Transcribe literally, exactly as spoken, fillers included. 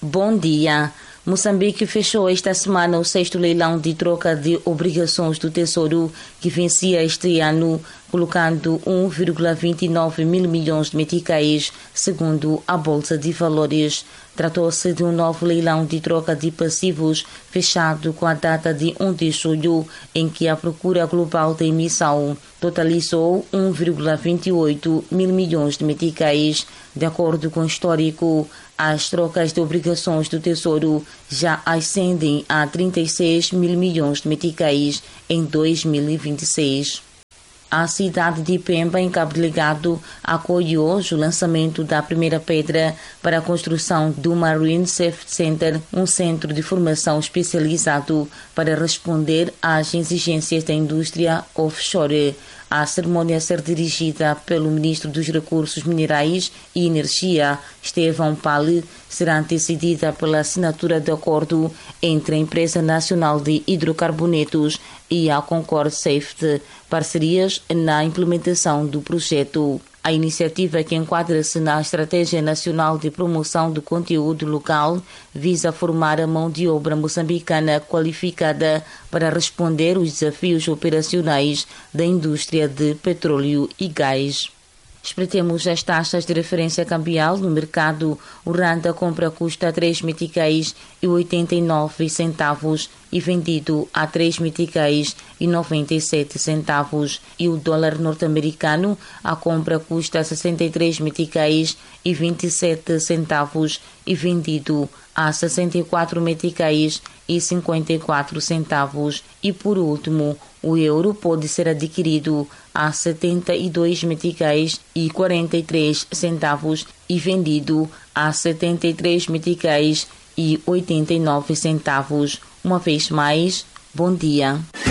Bom dia. Moçambique fechou esta semana o sexto leilão de troca de obrigações do Tesouro, que vencia este ano, colocando um vírgula vinte e nove mil milhões de meticais, segundo a Bolsa de Valores. Tratou-se de um novo leilão de troca de passivos, fechado com a data de um de julho, em que a procura global de emissão totalizou um vírgula vinte e oito mil milhões de meticais. De acordo com o histórico, as trocas de obrigações do Tesouro já ascendem a trinta e seis mil milhões de meticais em dois mil e vinte e seis. A cidade de Pemba, em Cabo Delgado, acolheu hoje o lançamento da primeira pedra para a construção do Marine Safety Center, um centro de formação especializado para responder às exigências da indústria offshore. A cerimônia a ser dirigida pelo Ministro dos Recursos Minerais e Energia, Estevão Pali, será antecedida pela assinatura de acordo entre a Empresa Nacional de Hidrocarbonetos e a Concord Safety, parcerias na implementação do projeto. A iniciativa, que enquadra-se na Estratégia Nacional de Promoção do Conteúdo Local, visa formar a mão de obra moçambicana qualificada para responder aos desafios operacionais da indústria de petróleo e gás. Espreitemos as taxas de referência cambial no mercado. O randa compra custa três meticais e oitenta e nove centavos e vendido a três meticais e noventa e sete centavos. E o dólar norte-americano, a compra custa sessenta e três meticais e vinte e sete centavos e vendido a sessenta e quatro meticais e cinquenta e quatro centavos. E por último, o euro pode ser adquirido a setenta e dois meticais e quarenta e três centavos e vendido a setenta e três meticais e oitenta e nove centavos. Uma vez mais, bom dia.